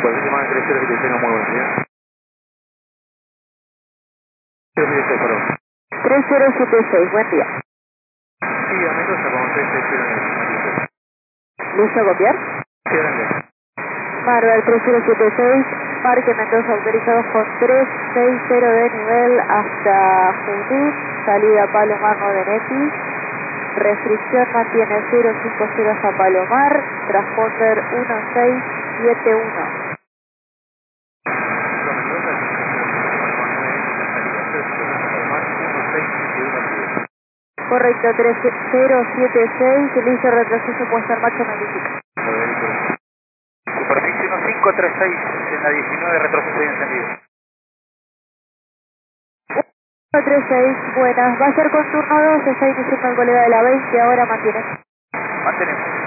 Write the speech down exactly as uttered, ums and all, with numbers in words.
Pues última vez tres cero siete seis, muy buenos días. tres cero siete seis, perdón. tres cero siete seis, buen día. Sí, a Mendoza con tres seis cero nueve. ¿Listo a copiar? Sí, grande. Marvel tres cero siete seis, Parque Mendoza autorizados con trescientos sesenta de nivel hasta Junín, salida Palomar Modenetti, restricción mantiene cero cinco cero hasta Palomar, transponder uno seis siete uno. Correcto, tres cero siete seis, listo, retroceso, puesta en marcha, notifica. Superficie uno cinco tres seis en la diecinueve, retroceso y encendido. uno tres seis, buenas, va a ser con turno dos, está iniciando el colega de la veinte, ahora mantiene. Mantenemos.